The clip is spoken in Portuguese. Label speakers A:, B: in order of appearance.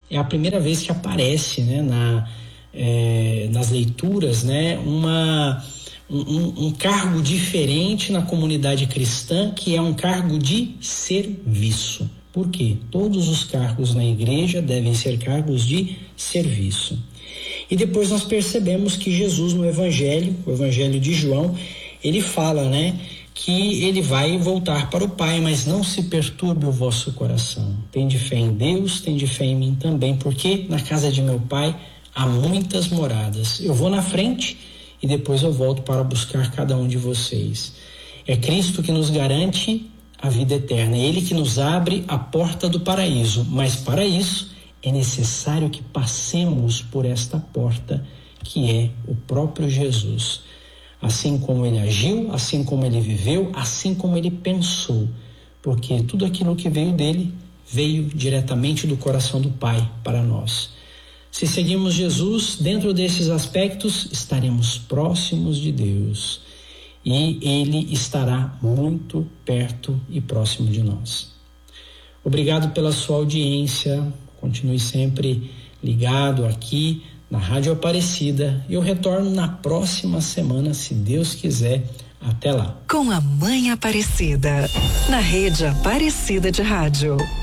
A: é a primeira vez que aparece, né, nas leituras, né, um cargo diferente na comunidade cristã, que é um cargo de serviço. Por quê? Todos os cargos na igreja devem ser cargos de serviço. E depois nós percebemos que Jesus no Evangelho, o Evangelho de João, ele fala, né, que ele vai voltar para o Pai, mas não se perturbe o vosso coração. Tende fé em Deus, tende fé em mim também, porque na casa de meu Pai há muitas moradas. Eu vou na frente e depois eu volto para buscar cada um de vocês. É Cristo que nos garante a vida eterna, é Ele que nos abre a porta do paraíso, mas para isso é necessário que passemos por esta porta, que é o próprio Jesus. Assim como ele agiu, assim como ele viveu, assim como ele pensou, porque tudo aquilo que veio dele veio diretamente do coração do Pai para nós. Se seguimos Jesus dentro desses aspectos, estaremos próximos de Deus e ele estará muito perto e próximo de nós. Obrigado pela sua audiência, continue sempre ligado aqui na Rádio Aparecida. Eu retorno na próxima semana, se Deus quiser. Até lá.
B: Com a Mãe Aparecida, na Rede Aparecida de Rádio.